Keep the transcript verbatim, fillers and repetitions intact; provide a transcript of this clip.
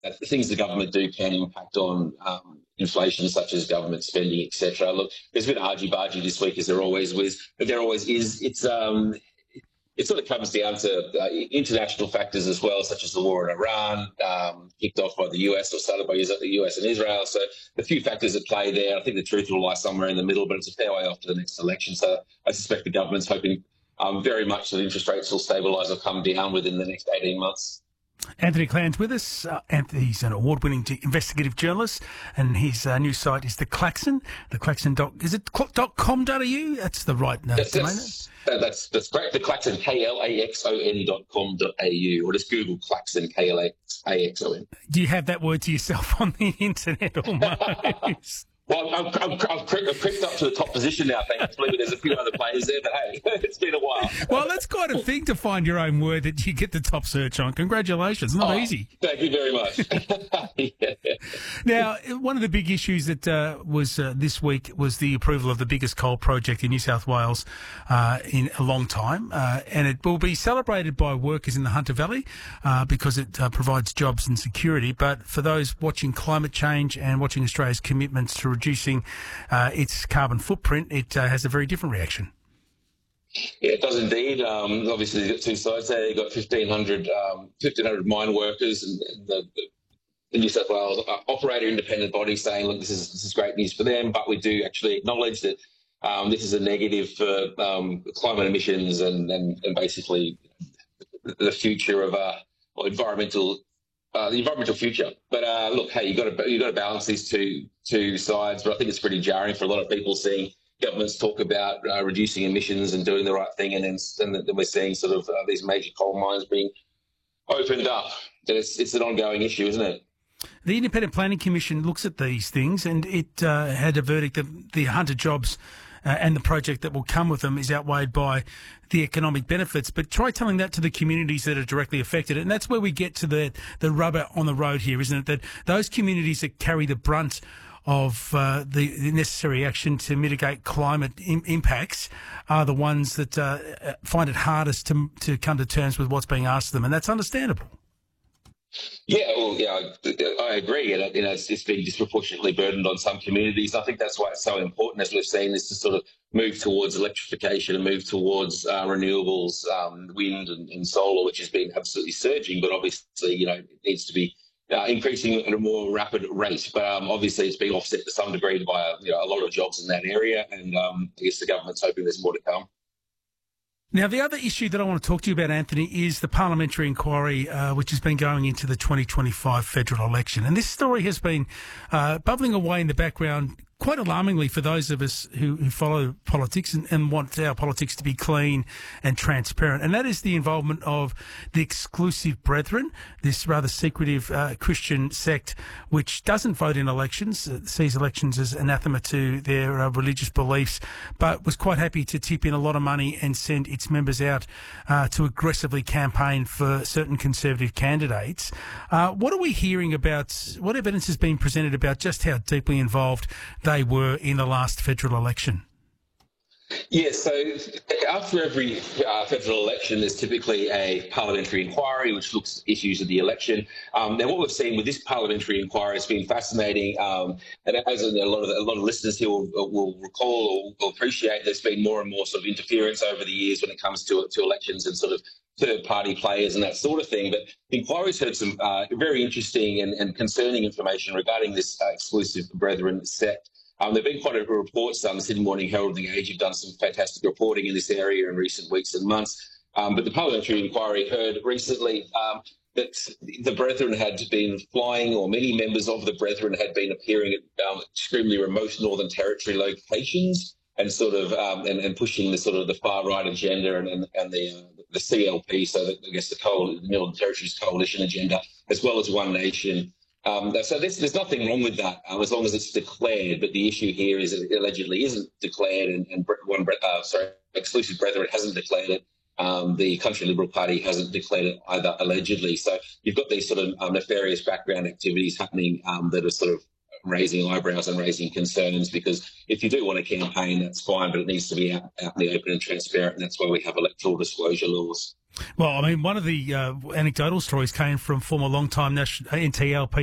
that the things the government do can impact on um, inflation, such as government spending, et cetera. Look, there's been argy-bargy this week, as there always was, but there always is. It's um, it sort of comes down to uh, international factors as well, such as the war in Iran, um, kicked off by the U S or started by the U S and Israel. So a few factors at play there. I think the truth will lie somewhere in the middle, but it's a fair way off to the next election. So I suspect the government's hoping um, very much that interest rates will stabilise or come down within the next eighteen months. Anthony Clan's with us. Uh, Anthony's an award-winning investigative journalist, and his uh, new site is The Klaxon. The Klaxon dot is it dot com dot a u? That's the right uh, that's, domain. That's, that's that's correct. The Klaxon, K L A X O N dot com dot a u, or just Google Klaxon, K L A X O N. Do you have that word to yourself on the internet almost? Well, I've, I've, I've crept up to the top position now, thankfully, but there's a few other players there, but hey, it's been a while. Well, that's quite a thing to find your own word that you get the top search on. Congratulations. Not oh, easy. Thank you very much. Yeah. Now, one of the big issues that uh, was uh, this week was the approval of the biggest coal project in New South Wales uh, in a long time, uh, and it will be celebrated by workers in the Hunter Valley uh, because it uh, provides jobs and security. But for those watching climate change and watching Australia's commitments to reducing uh, its carbon footprint, it uh, has a very different reaction. Yeah, it does indeed. Um, obviously, you've got two sides there. You've got fifteen hundred, um, fifteen hundred mine workers and the, the, the New South Wales operator independent body saying, look, this is this is great news for them, but we do actually acknowledge that um, this is a negative for um, climate emissions and, and, and basically the future of uh, well, environmental Uh, the environmental future. But uh, look, hey, you've got to you got to balance these two two sides. But I think it's pretty jarring for a lot of people seeing governments talk about uh, reducing emissions and doing the right thing, and then and then we're seeing sort of uh, these major coal mines being opened up. And it's it's an ongoing issue, isn't it? The Independent Planning Commission looks at these things, and it uh, had a verdict that the Hunter jobs Uh, and the project that will come with them is outweighed by the economic benefits. But try telling that to the communities that are directly affected. And that's where we get to the, the rubber on the road here, isn't it? That those communities that carry the brunt of uh, the, the necessary action to mitigate climate im- impacts are the ones that uh, find it hardest to, to come to terms with what's being asked of them. And that's understandable. Yeah, well, yeah, I, I agree. And, you know, it's, it's been disproportionately burdened on some communities. I think that's why it's so important, as we've seen, is to sort of move towards electrification and move towards uh, renewables, um, wind and, and solar, which has been absolutely surging. But obviously, you know, it needs to be uh, increasing at a more rapid rate. But um, obviously, it's being offset to some degree by you know, a lot of jobs in that area. And um, I guess the government's hoping there's more to come. Now, the other issue that I want to talk to you about, Anthony, is the parliamentary inquiry, uh, which has been going into the twenty twenty-five federal election. And this story has been uh, bubbling away in the background quite alarmingly for those of us who, who follow politics and, and want our politics to be clean and transparent. And that is the involvement of the Exclusive Brethren, this rather secretive uh, Christian sect which doesn't vote in elections, uh, sees elections as anathema to their uh, religious beliefs, but was quite happy to tip in a lot of money and send its members out uh, to aggressively campaign for certain Conservative candidates. Uh, what are we hearing about, what evidence has been presented about just how deeply involved they were in the last federal election? Yeah, so after every uh, federal election, there's typically a parliamentary inquiry which looks at issues of the election. Um, now, what we've seen with this parliamentary inquiry has been fascinating, um, and as a lot of a lot of listeners here will, will recall or will appreciate, there's been more and more sort of interference over the years when it comes to to elections and sort of third-party players and that sort of thing. But the inquiry's heard some uh, very interesting and, and concerning information regarding this uh, Exclusive Brethren sect. Um, there have been quite a few reports. Um, the Sydney Morning Herald and The Age have done some fantastic reporting in this area in recent weeks and months. Um, but the parliamentary inquiry heard recently um, that the Brethren had been flying, or many members of the Brethren had been appearing at um, extremely remote Northern Territory locations and sort of um, and, and pushing the sort of the far right agenda and, and, and the uh, the C L P, so that, I guess the, Coal, the Northern Territory's coalition agenda, as well as One Nation. Um, so there's, there's nothing wrong with that um, as long as it's declared. But the issue here is it allegedly isn't declared, and, and one uh, sorry, Exclusive Brethren hasn't declared it. Um, the Country Liberal Party hasn't declared it either, allegedly. So you've got these sort of um, nefarious background activities happening um, that are sort of raising eyebrows and raising concerns, because if you do want a campaign, that's fine, but it needs to be out, out in the open and transparent, and that's why we have electoral disclosure laws. Well, I mean, one of the uh, anecdotal stories came from former long-time N T L P